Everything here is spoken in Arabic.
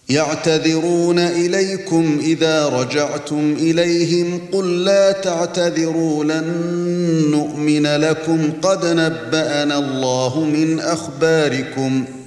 يعتذرون إليكم إذا رجعتم إليهم قل لا تعتذروا لن نؤمن لكم قد نبأنا الله من أخباركم